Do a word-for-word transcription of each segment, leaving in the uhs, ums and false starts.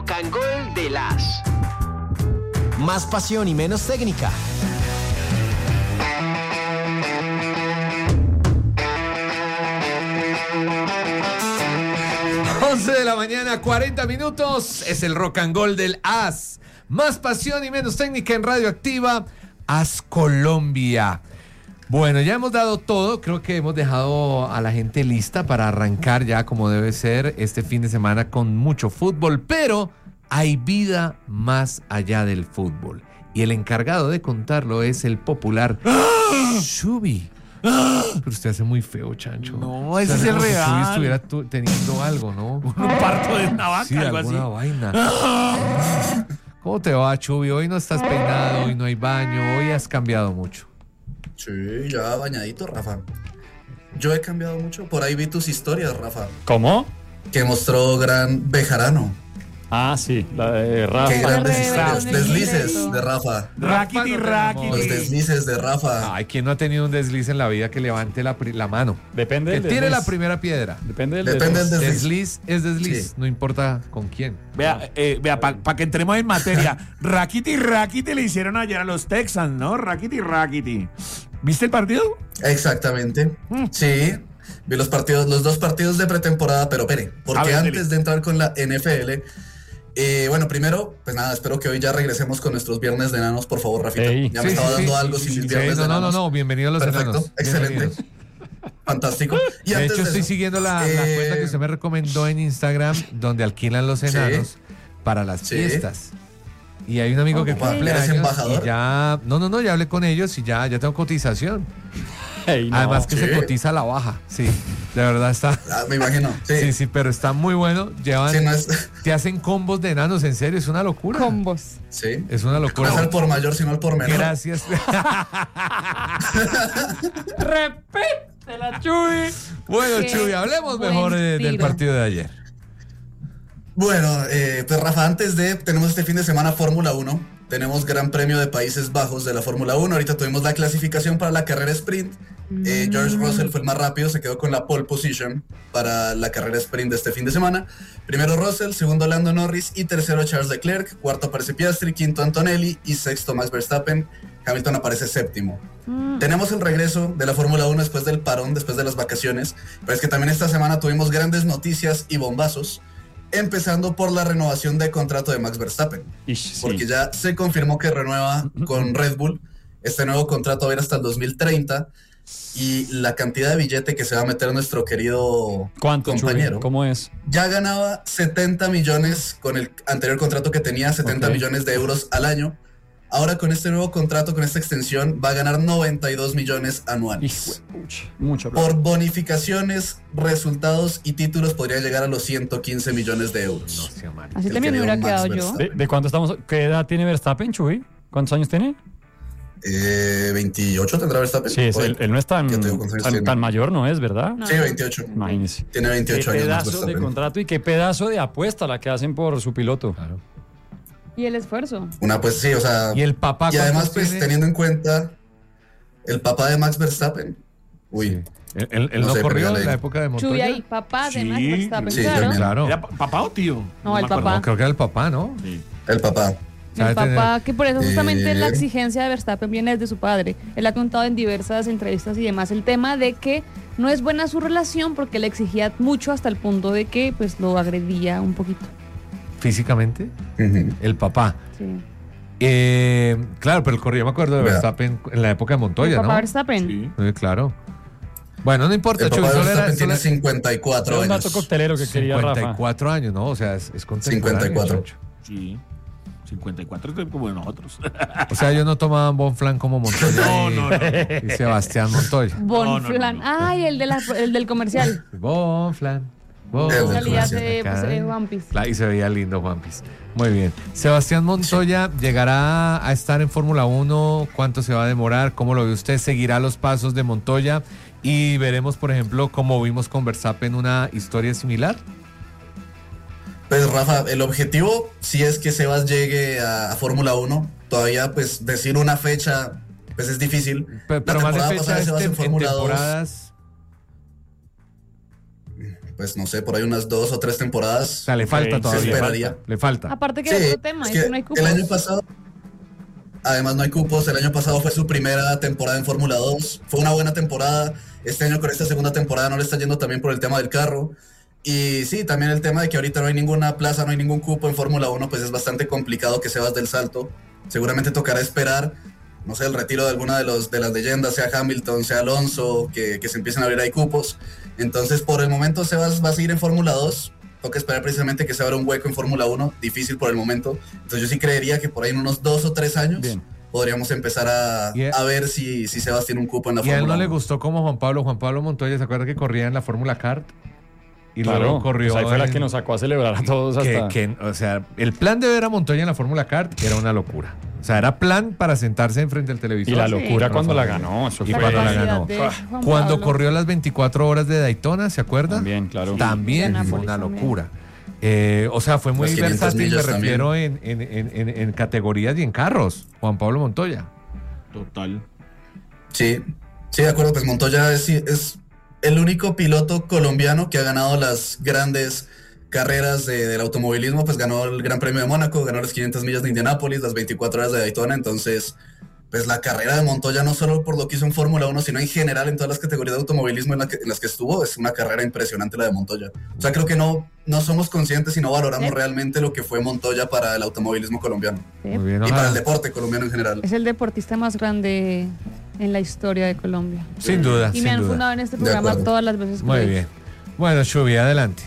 Rock and Gold de las. Más pasión y menos técnica. once de la mañana, cuarenta minutos. Es el Rock and Gold del A S. Más pasión y menos técnica en Radioactiva. A S Colombia. Bueno, ya hemos dado todo. Creo que hemos dejado a la gente lista para arrancar ya como debe ser este fin de semana con mucho fútbol. Pero hay vida más allá del fútbol. Y el encargado de contarlo es el popular Shubi. Pero usted hace muy feo, Chancho. No, ese o sea, es el como si real. Shubi estuviera tu, teniendo algo, ¿no? Un parto de una vaca, Sí, algo así. alguna vaina. ¿Cómo te va, Chubi? Hoy no estás peinado, hoy no hay baño, hoy has cambiado mucho. Sí, ya bañadito, Rafa. Yo he cambiado mucho. Por ahí vi tus historias, Rafa. ¿Cómo? Que mostró Gran Bejarano. Ah, sí, la de Rafa. Qué grandes Re- historias. re- Deslices re- de Rafa. Raquiti, Los raquiti. deslices de Rafa. Ay, ¿quién no ha tenido un desliz en la vida que levante la, pri- la mano? Depende Que del tire desliz. la primera piedra. Depende del Depende desliz. del desliz. Desliz es desliz, Sí. no importa con quién. Vea, eh, vea para pa que entremos en materia. Raquiti, Raquiti le hicieron ayer a los Texans, ¿no? Raquiti, Raquiti. ¿Viste el partido? Exactamente. Sí. Vi los partidos, los dos partidos de pretemporada, pero espere, A porque ver, antes dele. de entrar con la N F L, eh, bueno, primero, pues nada, espero que hoy ya regresemos con nuestros viernes de enanos, por favor, Rafita. Ey. Ya Sí, me estaba sí, dando sí, algo sí, sin sí, mis sí, viernes no, de no, enanos. no, no, bienvenido a los Perfecto, enanos. excelente. Bienvenidos. Fantástico. Y De antes hecho, estoy eso, siguiendo la, la eh, cuenta que usted me recomendó en Instagram, donde alquilan los enanos para las Sí. fiestas. Y hay un amigo que Ok. cumple ¿Eres años embajador? y ya... No, no, no, ya hablé con ellos y ya, ya tengo cotización. Ey, no. Además que ¿Sí? se cotiza a la baja. Sí, de verdad está... Ah, me imagino. Sí, Sí, sí, pero está muy bueno. Llevan... Sí, no es. Te hacen combos de enanos, en serio, es una locura. Combos. Sí. Es una No locura. es al por mayor, sino al por menor. Gracias. Repite la Chuy. Bueno, Qué Chuy, hablemos buen mejor eh, del tiro. partido de ayer. Bueno, eh, pues Rafa, antes de, tenemos este fin de semana Fórmula uno, tenemos Gran Premio de Países Bajos de la Fórmula uno, ahorita tuvimos la clasificación para la carrera sprint, eh, George Russell fue el más rápido, se quedó con la pole position para la carrera sprint de este fin de semana, primero Russell, segundo Lando Norris y tercero Charles Leclerc, cuarto aparece Piastri, quinto Antonelli y sexto Max Verstappen, Hamilton aparece séptimo. Mm. Tenemos el regreso de la Fórmula uno después del parón, después de las vacaciones, pero es que también esta semana tuvimos grandes noticias y bombazos, empezando por la renovación de contrato de Max Verstappen, Ish, sí. porque ya se confirmó que renueva con Red Bull. Este nuevo contrato va a ir hasta el dos mil treinta y la cantidad de billete que se va a meter nuestro querido ¿Cuánto, Chuy? compañero. ¿Cómo es? Ya ganaba setenta millones con el anterior contrato que tenía, setenta Ok. millones de euros al año. Ahora con este nuevo contrato, con esta extensión, va a ganar noventa y dos millones anuales. Hijo de pucha, mucho plata. Por bonificaciones, resultados y títulos podría llegar a los ciento quince millones de euros. Así El también me querido hubiera Max quedado yo. Verstappen. ¿De, de cuánto estamos? ¿Qué edad tiene Verstappen, Chuy? ¿Cuántos años tiene? Eh, veintiocho tendrá Verstappen. Sí, es, Por ahí. él, él no es tan, Ya te digo cuántos años tan, tiene. tan mayor, ¿no es, verdad? No. Sí, veintiocho. Imagínese. Tiene veintiocho Qué años Max pedazo de Verstappen. contrato y qué pedazo de apuesta la que hacen por su piloto. Claro. Y el esfuerzo. Una, pues sí, o sea. ¿Y el papá y además, cuántos pues tiene? teniendo en cuenta el papá de Max Verstappen. Uy. Sí. Él, él- él No no, sé, pero corrió ya en leí. la época de Chuy Montoya. ahí, papá de Sí, Max Verstappen, sí, claro. también. Claro. ¿Era pa- papá o tío? No, el me acuerdo. papá. No, creo que era el papá, ¿no? Sí. El papá. El Sabe papá, tener- que por eso justamente Eh. la exigencia de Verstappen viene desde su padre. Él ha contado en diversas entrevistas y demás el tema de que no es buena su relación porque le exigía mucho hasta el punto de que pues lo agredía un poquito. Físicamente, Ujú. el papá. Sí. Eh, claro, pero el corrió, yo me acuerdo de Vea. Verstappen en la época de Montoya, el papá ¿no? Verstappen. Sí. Sí, claro. Bueno, no importa, El Chuy, papá de solo era, Verstappen tiene solo- cincuenta y cuatro Era un años. dato coctelero que quería Rafa. cincuenta y cuatro años, ¿no? O sea, es, es contemporáneo. cincuenta y cuatro. Chancho. Sí. cincuenta y cuatro es como nosotros. O sea, ellos no tomaban Bonflan como Montoya No, y, no, no. y Sebastián Montoya. Bonflan. No, no, no, no. Ay, el, de la, el del comercial. Bonflan. El del Bonflan. Salía comercial. de pues, Acá. eh, One Piece. La- Y se veía lindo Juan Piz. Muy bien. Sebastián Montoya llegará a estar en Fórmula uno. ¿Cuánto se va a demorar? ¿Cómo lo ve usted? ¿Seguirá los pasos de Montoya? Y veremos, por ejemplo, como vimos con Verstappen, una historia similar. Pues Rafa, el objetivo si es que Sebas llegue a, a Fórmula uno. Todavía pues decir una fecha pues es difícil. Pe- Pero, más de temporada fecha pasada es Sebas tem- en en Fórmula dos. temporadas. Pues pues no sé, por ahí unas dos o tres temporadas. O sea, le falta Ok, todavía. se esperaría. Le falta. Aparte que Sí, hay otro tema, es es que que no hay cupos. el año pasado, además no hay cupos, el año pasado fue su primera temporada en Fórmula dos, fue una buena temporada, este año con esta segunda temporada no le está yendo también por el tema del carro, y sí, también el tema de que ahorita no hay ninguna plaza, no hay ningún cupo en Fórmula uno, pues es bastante complicado que Sebas del salto, seguramente tocará esperar, no sé, el retiro de alguna de, los, de las leyendas, sea Hamilton, sea Alonso, que, que se empiecen a abrir ahí cupos, entonces por el momento Sebas va a seguir en Fórmula dos, toca esperar precisamente que se abra un hueco en Fórmula uno, difícil por el momento. Entonces yo sí creería que por ahí en unos dos o tres años Bien. podríamos empezar a, Y a- a ver si, si Sebas tiene un cupo en la Y a él Fórmula no le uno. gustó como Juan Pablo. Juan Pablo Montoya, ¿se acuerda que corría en la Fórmula Kart? Y Claro, luego corrió. pues ahí fue la en- que nos sacó a celebrar a todos que- hasta... que- o sea, el plan de ver a Montoya en la Fórmula Kart era una locura. O sea, era plan para sentarse enfrente del televisor. Y la Sí. locura Sí. cuando la ganó. Eso Y fue... cuando la capacidad ganó. de Ah, Juan Cuando Pablo. corrió las veinticuatro horas de Daytona, ¿se acuerda? También, claro. También Sí, fue Nápoles una también. locura. Eh, o sea, fue muy Las quinientas versátil, me millas refiero en, en- en- en- en categorías y en carros. Juan Pablo Montoya. Total. Sí, sí, de acuerdo, pues Montoya es, es el único piloto colombiano que ha ganado las grandes carreras de- del automovilismo, pues ganó el Gran Premio de Mónaco, ganó las quinientas millas de Indianápolis, las veinticuatro horas de Daytona, entonces pues la carrera de Montoya no solo por lo que hizo en Fórmula uno, sino en general en todas las categorías de automovilismo en, la que- en las que estuvo, es una carrera impresionante la de Montoya. O sea, creo que no, no somos conscientes y no valoramos Sí. realmente lo que fue Montoya para el automovilismo colombiano Sí. Muy bien, y para ojalá. el deporte colombiano en general. Es el deportista más grande en la historia de Colombia. Sin duda, Y sin me han duda. fundado en este De programa acuerdo. todas las veces que Muy lo he bien. Bueno, Shubi, adelante.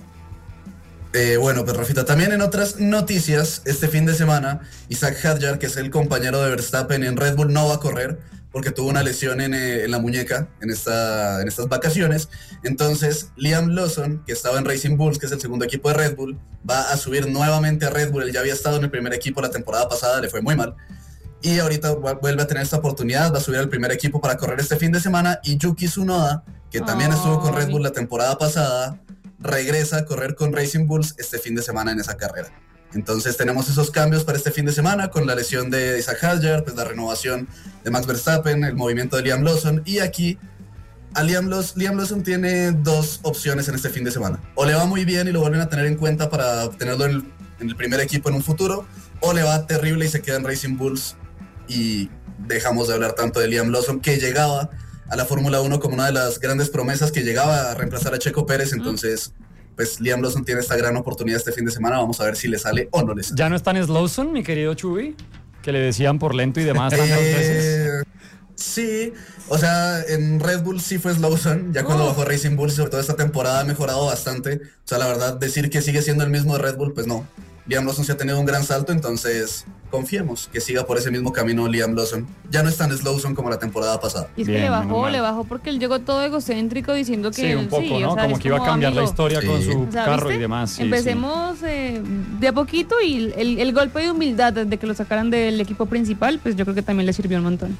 Eh, bueno, pues Rafita, también en otras noticias, este fin de semana, Isaac Hadjar, que es el compañero de Verstappen en Red Bull, no va a correr porque tuvo una lesión en, eh, en la muñeca en, esta, en estas vacaciones. Entonces, Liam Lawson, que estaba en Racing Bulls, que es el segundo equipo de Red Bull, va a subir nuevamente a Red Bull. Él ya había estado en el primer equipo la temporada pasada, le fue muy mal. Y ahorita vu- vuelve a tener esta oportunidad, va a subir al primer equipo para correr este fin de semana. Y Yuki Tsunoda, que también estuvo con Red Ay. Bull la temporada pasada, regresa a correr con Racing Bulls este fin de semana en esa carrera. Entonces tenemos esos cambios para este fin de semana con la lesión de Isaac Hadjar, pues la renovación de Max Verstappen, el movimiento de Liam Lawson, y aquí a Liam, Laws- Liam Lawson tiene dos opciones en este fin de semana. O le va muy bien y lo vuelven a tener en cuenta para tenerlo en el, en el primer equipo en un futuro, o le va terrible y se queda en Racing Bulls y dejamos de hablar tanto de Liam Lawson, que llegaba a la Fórmula uno como una de las grandes promesas, que llegaba a reemplazar a Checo Pérez. Entonces pues Liam Lawson tiene esta gran oportunidad este fin de semana, vamos a ver si le sale o no le sale. ¿Ya no está en Slowson, mi querido Chubi? Que le decían por lento y demás tantas veces. Eh, sí, o sea, en Red Bull sí fue Lawson, ya cuando Oh. bajó Racing Bull, sobre todo esta temporada ha mejorado bastante. O sea, la verdad, decir que sigue siendo el mismo de Red Bull, pues no. Liam Lawson sí ha tenido un gran salto, entonces confiemos que siga por ese mismo camino Liam Lawson. Ya no es tan Slowson como la temporada pasada. Y es Bien, que le menos bajó, mal. le bajó porque él llegó todo egocéntrico diciendo que Sí, él- un poco, sí, ¿no? o sea, como es que iba a cambiar la amigo. historia con Sí. su O sea, carro ¿viste? y demás. sí, sí. Empecemos eh, de a poquito y el, el golpe de humildad de que lo sacaran del equipo principal, pues yo creo que también le sirvió un montón.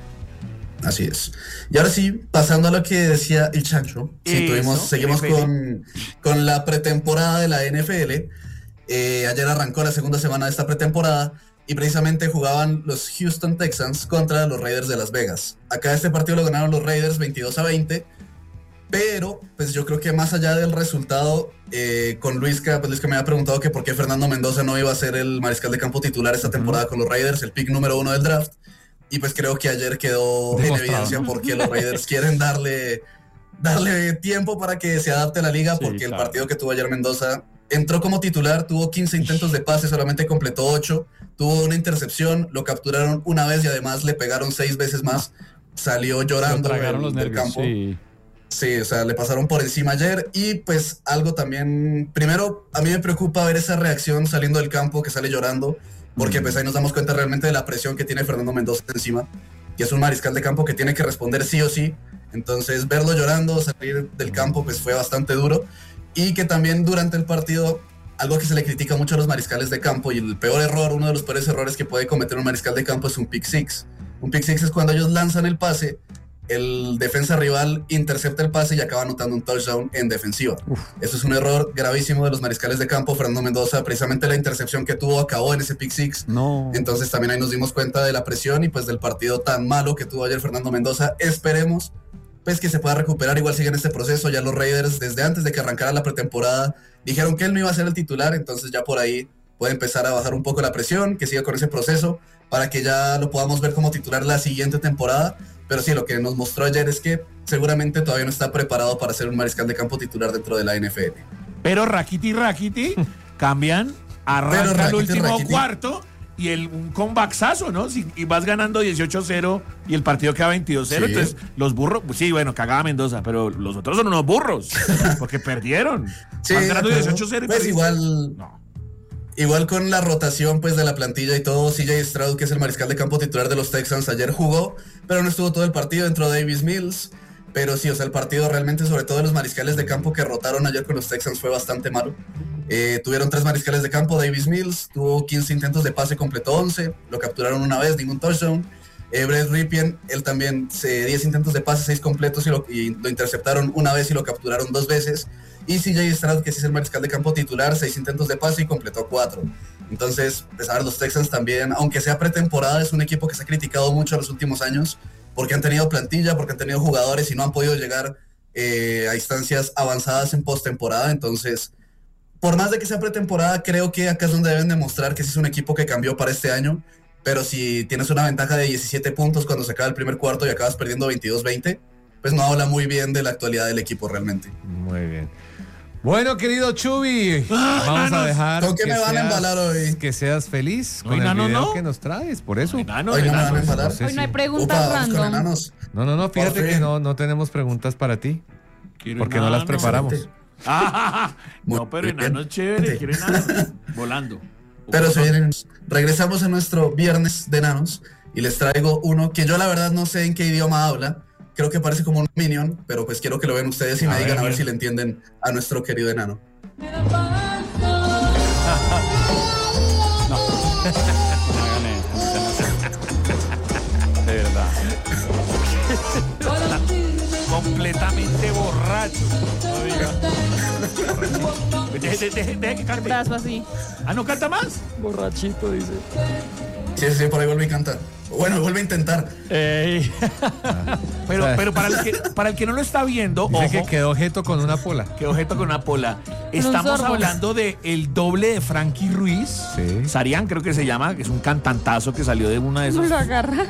Así es. Y ahora sí, pasando a lo que decía el Chancho, sí, Eso, tuvimos, seguimos N F L. con, con la pretemporada de la N F L. Eh, ayer arrancó la segunda semana de esta pretemporada y precisamente jugaban los Houston Texans contra los Raiders de Las Vegas. Acá este partido lo ganaron los Raiders veintidós a veinte, pero pues yo creo que más allá del resultado, eh, con Luisca, pues Luisca me había preguntado que por qué Fernando Mendoza no iba a ser el mariscal de campo titular esta temporada con los Raiders, el pick número uno del draft. Y pues creo que ayer quedó en Demostrado. evidencia por qué los Raiders quieren darle, darle tiempo para que se adapte a la liga, Sí, porque el claro. partido que tuvo ayer Mendoza entró como titular, tuvo quince intentos de pase, solamente completó ocho, tuvo una intercepción, lo capturaron una vez y además le pegaron seis veces más, salió Lo llorando tragaron del, los del nervios. campo. Sí. Sí, o sea, le pasaron por encima ayer y pues algo también, primero a mí me preocupa ver esa reacción saliendo del campo, que sale llorando, porque pues ahí nos damos cuenta realmente de la presión que tiene Fernando Mendoza encima, que es un mariscal de campo que tiene que responder sí o sí. Entonces verlo llorando, salir del campo pues fue bastante duro, y que también durante el partido, algo que se le critica mucho a los mariscales de campo, y el peor error, uno de los peores errores que puede cometer un mariscal de campo es un pick six. Un pick six es cuando ellos lanzan el pase, el defensa rival intercepta el pase y acaba anotando un touchdown en defensiva. Eso es un error gravísimo de los mariscales de campo. Fernando Mendoza, precisamente la intercepción que tuvo, acabó en ese pick six. No. Entonces también ahí nos dimos cuenta de la presión y pues del partido tan malo que tuvo ayer Fernando Mendoza. Esperemos pues que se pueda recuperar, igual sigue en este proceso. Ya los Raiders, desde antes de que arrancara la pretemporada, dijeron que él no iba a ser el titular, entonces ya por ahí puede empezar a bajar un poco la presión, que siga con ese proceso, para que ya lo podamos ver como titular la siguiente temporada. Pero sí, lo que nos mostró ayer es que seguramente todavía no está preparado para ser un mariscal de campo titular dentro de la N F L. Pero Rakiti Rakiti cambian, arranca Pero Rakiti, el último Rakiti. cuarto y el, un comebacksazo, ¿no? Si, y vas ganando dieciocho cero y el partido queda veintidós cero. Sí. Entonces, los burros, pues sí, bueno, cagaba Mendoza, pero los otros son unos burros, porque perdieron. Sí, vas ganando pero, dieciocho cero y pues perdiste. igual, No. igual con la rotación pues de la plantilla y todo, C J Stroud, que es el mariscal de campo titular de los Texans, ayer jugó, pero no estuvo todo el partido, entró Davis Mills. Pero sí, o sea, el partido realmente, sobre todo de los mariscales de campo que rotaron ayer con los Texans, fue bastante malo. Eh, tuvieron tres mariscales de campo. Davis Mills tuvo quince intentos de pase, completó once, lo capturaron una vez, ningún touchdown. Eh, Brett Ripien, él también, eh, diez intentos de pase, seis completos y lo, y lo interceptaron una vez y lo capturaron dos veces. Y C J Stroud, que sí es el mariscal de campo titular, seis intentos de pase y completó cuatro. Entonces, pues a ver, los Texans también, aunque sea pretemporada, es un equipo que se ha criticado mucho en los últimos años, porque han tenido plantilla, porque han tenido jugadores y no han podido llegar eh, a instancias avanzadas en postemporada. Entonces, por más de que sea pretemporada, creo que acá es donde deben demostrar que sí es un equipo que cambió para este año. Pero si tienes una ventaja de diecisiete puntos cuando se acaba el primer cuarto y acabas perdiendo veintidós veinte, pues no habla muy bien de la actualidad del equipo realmente. Muy bien. Bueno, querido Chubi, Ah, vamos a enanos. dejar ¿Con qué me van a embalar hoy? que seas feliz con Hoy, el Nano, video no. que nos traes, por eso. Enanos, Hoy no me van a enanos. embalar. No sé Hoy no hay si- preguntas Upa, vamos con random. enanos. No, no, no, fíjate Por que fin. no, no tenemos preguntas para ti, Quiero porque no las enanos. preparamos. Ah, Muy no, pero bien. enano es chévere, quiero enanos. Volando. Pero se vienen. Regresamos a nuestro viernes de enanos y les traigo uno que yo la verdad no sé en qué idioma habla. Creo que parece como un minion, pero pues quiero que lo vean ustedes y A me ver, digan a ver bien. si le entienden a nuestro querido enano. No hagan esto. De verdad. Completamente borracho. No diga. Deje, deje, deje, deje que cante. Brazo así. Ah, ¿no canta más? Borrachito, dice. Sí, sí, por ahí vuelve y canta. Bueno, vuelve a intentar. Ey. Pero, Ah. pero para, el que, para el que no lo está viendo, Dice ojo, que quedó objeto con una pola. que objeto con una pola. Estamos sorbo. hablando de el doble de Frankie Ruiz. Sí. Sarian, creo que se llama, que es un cantantazo que salió de una de No esas. lo agarra.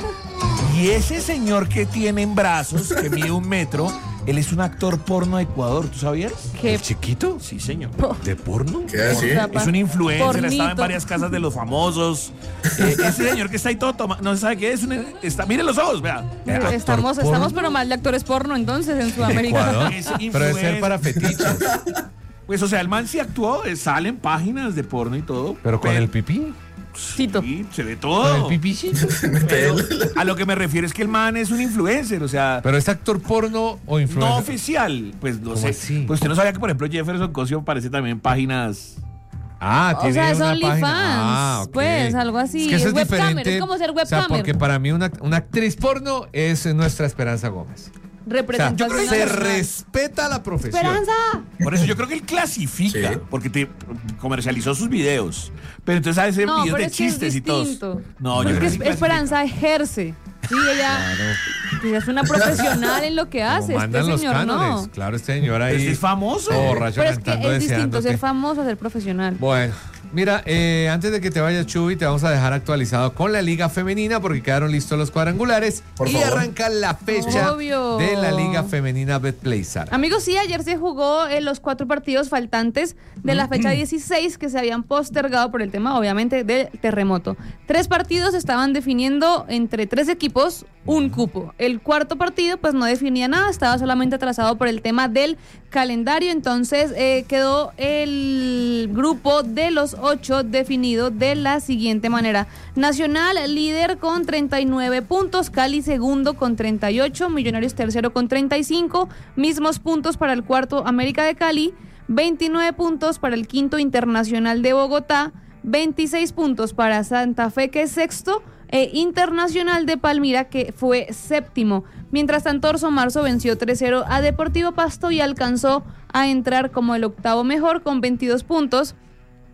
Y ese señor que tiene en brazos, que mide un metro, él es un actor porno de Ecuador, ¿tú sabías? Qué ¿El chiquito? Sí, señor. ¿De porno? ¿Qué así? Es un influencer, Pornito. estaba en varias casas de los famosos. Eh, ese señor que está ahí todo tomando, no se sabe qué es. Un, está, miren los ojos, vea. Vea. Actor Estamos, porno. estamos pero mal de actores porno entonces en Sudamérica. Ecuador. Es Pero debe influencer. ser para fetiches. Pues, o sea, el man sí actuó, eh, salen páginas de porno y todo. Pero con el pipí. Tito. Sí, se ve Con todo. el pipicito. Pero a lo que me refiero es que el man es un influencer, o sea, Pero es actor porno o no influencer. oficial. Pues no ¿Cómo sé. así? Pues usted no sabía que, por ejemplo, Jefferson Cosio aparece también en páginas. Ah, O tiene sea, es una OnlyFans, página. Ah, ok. pues, algo así. Es que eso Es es webcamer, diferente. es como ser O sea, webcamer. porque para mí una, una actriz porno es nuestra Esperanza Gómez. O sea, Representación se nacional. respeta la profesión. ¡Esperanza! Por eso yo creo que él clasifica, Sí. porque te comercializó sus videos. Pero entonces a veces No, videos pero de es que es chistes y todos. distinto. No, yo Es creo que que sí clasifica. Esperanza ejerce. Sí, ella, ella es una profesional en lo que Como hace. mandan Este los señor cánones. no. Claro, este señor ahí. Este es famoso. todo borracho Pero es que cantando, es distinto deseándote. ser famoso a ser profesional. Bueno, mira, eh, antes de que te vayas, Chubi, te vamos a dejar actualizado con la Liga Femenina porque quedaron listos los cuadrangulares Por y favor. arranca la fecha Obvio. de la Liga Femenina Betplay, Sara. Amigos, sí, ayer se jugó eh, los cuatro partidos faltantes de la fecha dieciséis que se habían postergado por el tema, obviamente, del terremoto. Tres partidos estaban definiendo entre tres equipos un cupo. El cuarto partido, pues, no definía nada, estaba solamente atrasado por el tema del calendario. Entonces, eh, quedó el grupo de los ocho definido de la siguiente manera. Nacional, líder con treinta y nueve puntos, Cali segundo con treinta y ocho, Millonarios tercero con treinta y cinco, mismos puntos para el cuarto América de Cali, veintinueve puntos para el quinto Internacional de Bogotá, veintiséis puntos para Santa Fe, que es sexto, e Internacional de Palmira, que fue séptimo. Mientras tanto, Orso Marzo venció tres cero a Deportivo Pasto y alcanzó a entrar como el octavo mejor con veintidós puntos.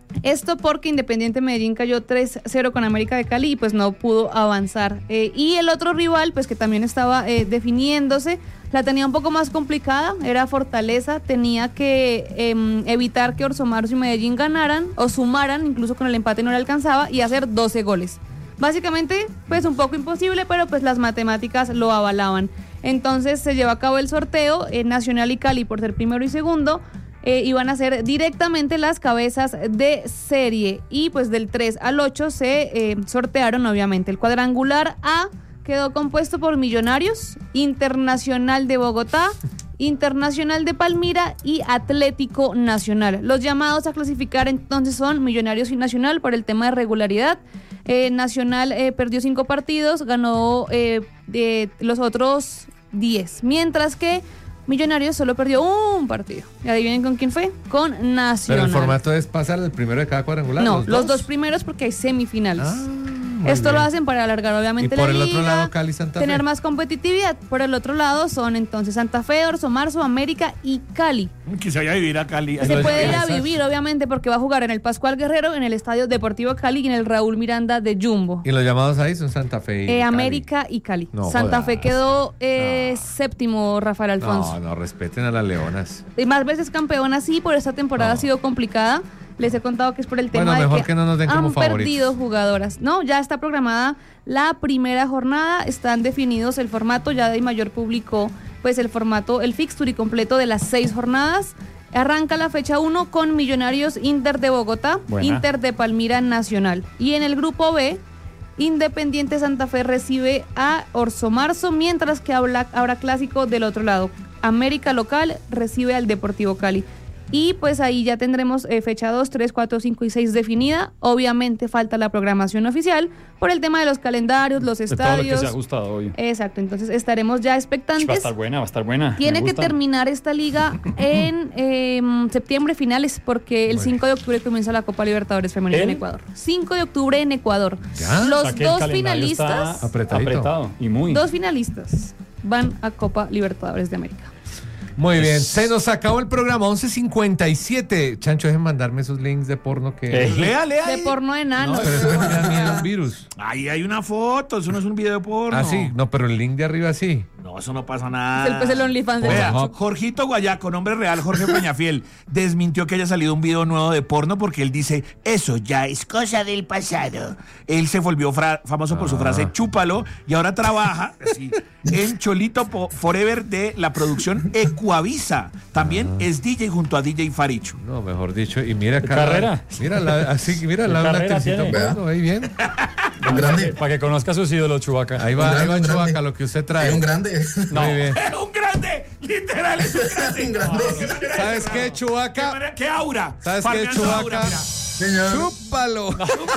Esto porque Independiente Medellín cayó tres cero con América de Cali y pues no pudo avanzar. Eh, y el otro rival, pues que también estaba eh, definiéndose, la tenía un poco más complicada, era Fortaleza, tenía que eh, evitar que Orso Marzo y Medellín ganaran o sumaran, incluso con el empate no le alcanzaba, y hacer doce goles. Básicamente, pues un poco imposible, pero pues las matemáticas lo avalaban. Entonces se llevó a cabo el sorteo, eh, Nacional y Cali por ser primero y segundo, eh, iban a ser directamente las cabezas de serie y pues del tres al ocho se eh, sortearon obviamente. El cuadrangular A quedó compuesto por Millonarios, Internacional de Bogotá, Internacional de Palmira y Atlético Nacional. Los llamados a clasificar entonces son Millonarios y Nacional por el tema de regularidad. Eh, Nacional eh, perdió cinco partidos, ganó eh, de los otros diez, mientras que Millonarios solo perdió un partido. ¿Y adivinen con quién fue? Con Nacional. Pero el formato es pasar el primero de cada cuadrangular. No, los, los dos? dos primeros porque hay semifinales. Ah, muy Esto bien. lo hacen para alargar obviamente Y por la el liga, otro lado, Cali, Santa Fe. tener más competitividad. Por el otro lado son entonces Santa Fe, Orso Marzo, América y Cali. Que se vaya a vivir a Cali. Se los puede ir a esas. vivir obviamente porque va a jugar en el Pascual Guerrero, en el Estadio Deportivo Cali y en el Raúl Miranda de Jumbo. Y los llamados ahí son Santa Fe y Eh, Cali. América y Cali. No Santa jodas. Fe quedó eh, No. séptimo, Rafael Alfonso. No, no, respeten a las leonas. Y más veces campeona, sí, por esta temporada No. ha sido complicada. Les he contado que es por el tema Bueno, de mejor que, que no nos den como han favoritos. perdido jugadoras. No, ya está programada la primera jornada, están definidos el formato, ya Di Mayor publicó pues el formato, el fixture y completo de las seis jornadas. Arranca la fecha uno con Millonarios Inter de Bogotá, Buena. Inter de Palmira Nacional. Y en el grupo B, Independiente Santa Fe recibe a Orso Marzo, mientras que habrá, habrá clásico del otro lado. América local recibe al Deportivo Cali. Y pues ahí ya tendremos eh, fecha dos, tres, cuatro, cinco y seis definida. Obviamente falta la programación oficial por el tema de los calendarios, los De todo lo que estadios. se ha gustado hoy. Exacto, entonces estaremos ya Va a expectantes. estar buena, va a estar buena. Tiene Me que gusta. terminar esta liga en eh, septiembre finales, porque el Bueno. cinco de octubre comienza la Copa Libertadores Femenina en ¿El? Ecuador. cinco de octubre en Ecuador. ¿Ya? Los O sea que el dos calendario finalistas, está Apretadito. apretado y muy. dos finalistas van a Copa Libertadores de América. Muy bien, se nos acabó el programa, once cincuenta y siete. Chancho, dejen mandarme esos links de porno que... Eh. Lea, lea. De ahí. porno de No, enanos. pero eso me da miedo un virus. Ahí hay una foto, eso no es un video porno. Ah, sí, no, pero el link de arriba sí. No, eso no pasa nada. Es el, pues, el OnlyFans de Vea, Chancho. Jorgito Guayaco, nombre real, Jorge Peñafiel, desmintió que haya salido un video nuevo de porno porque él dice, eso ya es cosa del pasado. Él se volvió fra- famoso por su frase, chúpalo, y ahora trabaja así, en Cholito Po- Forever de la producción Ecuavisa. También es D J junto a D J Faricho. No, mejor dicho, y mira ¿Qué acá. carrera? Mira, la, así, mira, ¿Qué la una carrera actricita tiene? porno, ahí bien. Un grande. Para que conozca a sus ídolos, Chubaca. Ahí va, Un ahí va grande, un Chubaca, grande. lo que usted Es trae. un grande. No. Muy bien. ¡Un grande! ¡Literal, es un grande! Un grande. ¿Sabes qué, ¡Qué, Chubaca? manera- qué aura! ¿Sabes qué, Farmeando Chubaca? aura, mira. Señor. ¡Chúpalo!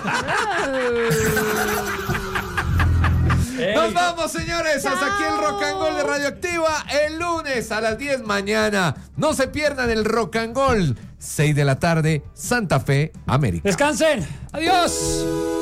Ey. Nos vamos, señores. Hasta aquí el Rock and Roll de Radioactiva. El lunes a las diez mañana. No se pierdan el Rock and Roll. seis de la tarde, Santa Fe, América. Descansen. Adiós.